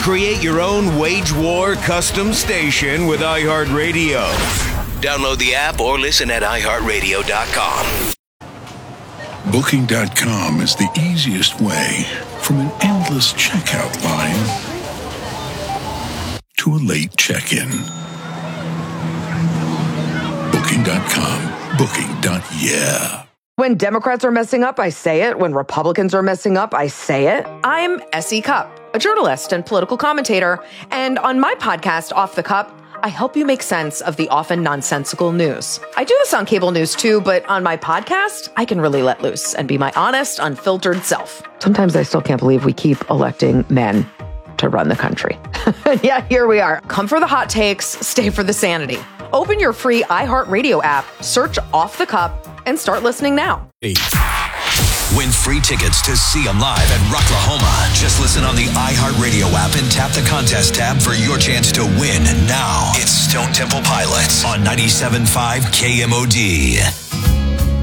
Create your own wage war custom station with iHeartRadio. Download the app or listen at iHeartRadio.com. Booking.com is the easiest way from an endless checkout line to a late check-in. Booking.com. Booking.yeah. When Democrats are messing up, I say it. When Republicans are messing up, I say it. I'm S.E. Cupp, a journalist and political commentator. And on my podcast, Off the Cup, I help you make sense of the often nonsensical news. I do this on cable news too, but on my podcast, I can really let loose and be my honest, unfiltered self. Sometimes I still can't believe we keep electing men to run the country. Yeah, here we are. Come for the hot takes, stay for the sanity. Open your free iHeartRadio app, search Off the Cup, and start listening now. Win free tickets to see them live at Rocklahoma. Just listen on the iHeartRadio app and tap the contest tab for your chance to win now. It's Stone Temple Pilots on 97.5 KMOD.